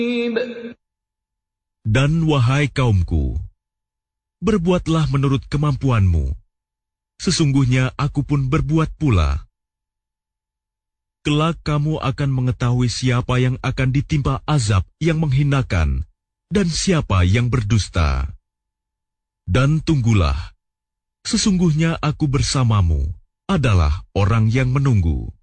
Dan wahai kaumku, berbuatlah menurut kemampuanmu. Sesungguhnya aku pun berbuat pula. Kelak kamu akan mengetahui siapa yang akan ditimpa azab yang menghinakan dan siapa yang berdusta. Dan tunggulah, sesungguhnya aku bersamamu adalah orang yang menunggu.